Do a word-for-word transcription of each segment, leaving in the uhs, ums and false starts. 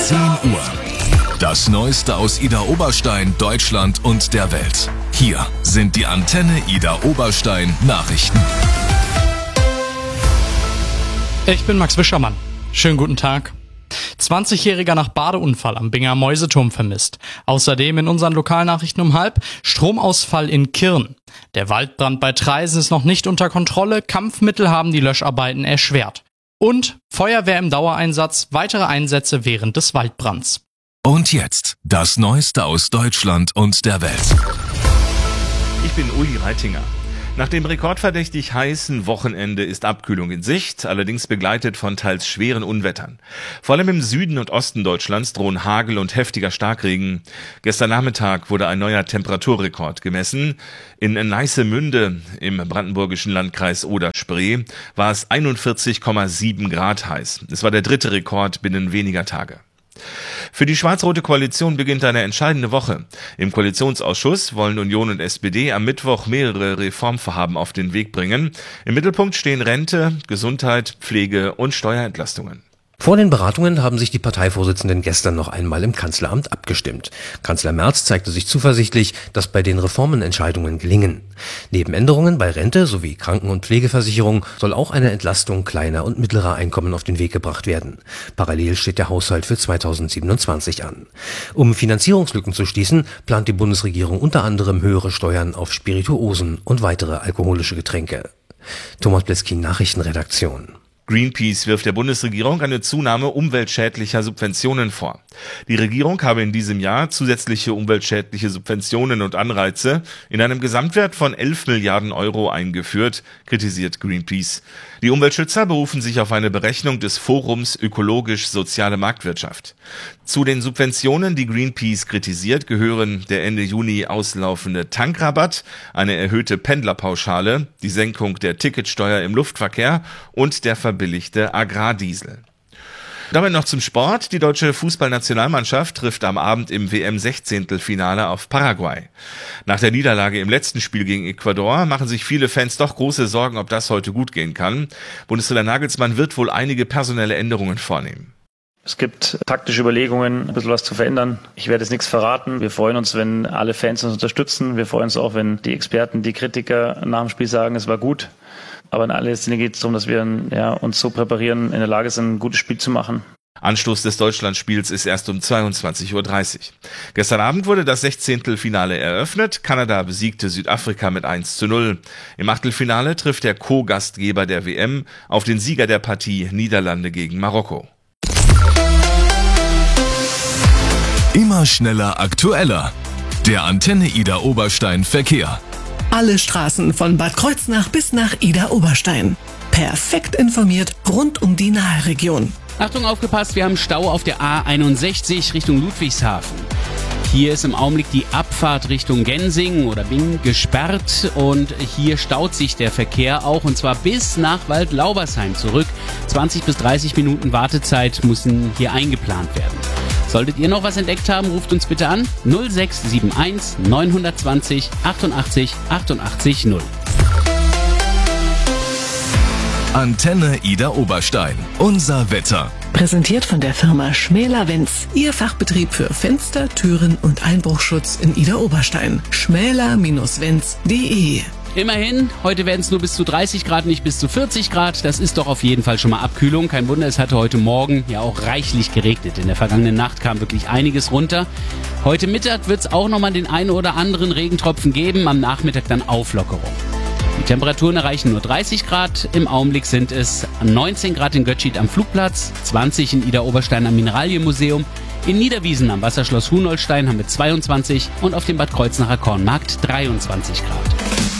zehn Uhr. Das Neueste aus Idar Oberstein, Deutschland und der Welt. Hier sind die Antenne Idar Oberstein Nachrichten. Ich bin Max Wischermann. Schönen guten Tag. zwanzigjähriger nach Badeunfall am Binger Mäuseturm vermisst. Außerdem in unseren Lokalnachrichten um halb Stromausfall in Kirn. Der Waldbrand bei Traisen ist noch nicht unter Kontrolle. Kampfmittel haben die Löscharbeiten erschwert. Und Feuerwehr im Dauereinsatz, weitere Einsätze während des Waldbrands. Und jetzt das Neueste aus Deutschland und der Welt. Ich bin Uli Reitinger. Nach dem rekordverdächtig heißen Wochenende ist Abkühlung in Sicht, allerdings begleitet von teils schweren Unwettern. Vor allem im Süden und Osten Deutschlands drohen Hagel und heftiger Starkregen. Gestern Nachmittag wurde ein neuer Temperaturrekord gemessen. In Neissemünde im brandenburgischen Landkreis Oder-Spree war es einundvierzig Komma sieben Grad heiß. Es war der dritte Rekord binnen weniger Tage. Für die schwarz-rote Koalition beginnt eine entscheidende Woche. Im Koalitionsausschuss wollen Union und S P D am Mittwoch mehrere Reformvorhaben auf den Weg bringen. Im Mittelpunkt stehen Rente, Gesundheit, Pflege und Steuerentlastungen. Vor den Beratungen haben sich die Parteivorsitzenden gestern noch einmal im Kanzleramt abgestimmt. Kanzler Merz zeigte sich zuversichtlich, dass bei den Reformen Entscheidungen gelingen. Neben Änderungen bei Rente sowie Kranken- und Pflegeversicherung soll auch eine Entlastung kleiner und mittlerer Einkommen auf den Weg gebracht werden. Parallel steht der Haushalt für zweitausendsiebenundzwanzig an. Um Finanzierungslücken zu schließen, plant die Bundesregierung unter anderem höhere Steuern auf Spirituosen und weitere alkoholische Getränke. Thomas Bleskin, Nachrichtenredaktion. Greenpeace wirft der Bundesregierung eine Zunahme umweltschädlicher Subventionen vor. Die Regierung habe in diesem Jahr zusätzliche umweltschädliche Subventionen und Anreize in einem Gesamtwert von elf Milliarden Euro eingeführt, kritisiert Greenpeace. Die Umweltschützer berufen sich auf eine Berechnung des Forums Ökologisch-Soziale Marktwirtschaft. Zu den Subventionen, die Greenpeace kritisiert, gehören der Ende Juni auslaufende Tankrabatt, eine erhöhte Pendlerpauschale, die Senkung der Ticketsteuer im Luftverkehr und der verbilligte Agrardiesel. Damit noch zum Sport. Die deutsche Fußballnationalmannschaft trifft am Abend im W M-Sechzehntelfinale auf Paraguay. Nach der Niederlage im letzten Spiel gegen Ecuador machen sich viele Fans doch große Sorgen, ob das heute gut gehen kann. Bundestrainer Nagelsmann wird wohl einige personelle Änderungen vornehmen. Es gibt taktische Überlegungen, ein bisschen was zu verändern. Ich werde jetzt nichts verraten. Wir freuen uns, wenn alle Fans uns unterstützen. Wir freuen uns auch, wenn die Experten, die Kritiker nach dem Spiel sagen, es war gut. Aber in allererster Linie geht es darum, dass wir ja, uns so präparieren, in der Lage sind, ein gutes Spiel zu machen. Anstoß des Deutschlandspiels ist erst um zweiundzwanzig Uhr dreißig. Gestern Abend wurde das Sechzehntelfinale eröffnet. Kanada besiegte Südafrika mit eins zu null. Im Achtelfinale trifft der Co-Gastgeber der W M auf den Sieger der Partie Niederlande gegen Marokko. Immer schneller, aktueller. Der Antenne Idar Oberstein Verkehr. Alle Straßen von Bad Kreuznach bis nach Idar Oberstein. Perfekt informiert rund um die Naheregion. Achtung, aufgepasst, wir haben Stau auf der A einundsechzig Richtung Ludwigshafen. Hier ist im Augenblick die Abfahrt Richtung Gensingen oder Bingen gesperrt und hier staut sich der Verkehr auch und zwar bis nach Waldlaubersheim zurück. zwanzig bis dreißig Minuten Wartezeit müssen hier eingeplant werden. Solltet ihr noch was entdeckt haben, ruft uns bitte an null sechs sieben eins neun zwei null achtundachtzig achtundachtzig null. Antenne Idar Oberstein. Unser Wetter. Präsentiert von der Firma Schmäler-Wenz. Ihr Fachbetrieb für Fenster, Türen und Einbruchschutz in Idar Oberstein. schmäler Bindestrich wenz punkt de. Immerhin, heute werden es nur bis zu dreißig Grad, nicht bis zu vierzig Grad. Das ist doch auf jeden Fall schon mal Abkühlung. Kein Wunder, es hatte heute Morgen ja auch reichlich geregnet. In der vergangenen Nacht kam wirklich einiges runter. Heute Mittag wird es auch nochmal den einen oder anderen Regentropfen geben. Am Nachmittag dann Auflockerung. Die Temperaturen erreichen nur dreißig Grad. Im Augenblick sind es neunzehn Grad in Göttschid am Flugplatz, zwanzig in Idar Oberstein am Mineralienmuseum. In Niederwiesen am Wasserschloss Hunolstein haben wir zweiundzwanzig und auf dem Bad Kreuznacher Kornmarkt dreiundzwanzig Grad.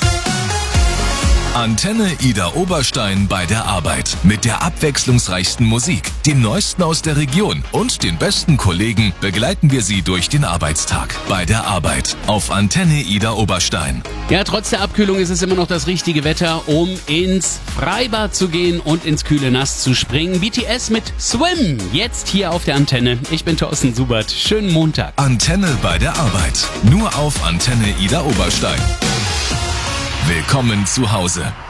Antenne Idar Oberstein bei der Arbeit. Mit der abwechslungsreichsten Musik, dem Neuesten aus der Region und den besten Kollegen begleiten wir Sie durch den Arbeitstag. Bei der Arbeit auf Antenne Idar Oberstein. Ja, trotz der Abkühlung ist es immer noch das richtige Wetter, um ins Freibad zu gehen und ins kühle Nass zu springen. B T S mit Swim, jetzt hier auf der Antenne. Ich bin Thorsten Subert. Schönen Montag. Antenne bei der Arbeit. Nur auf Antenne Idar Oberstein. Willkommen zu Hause.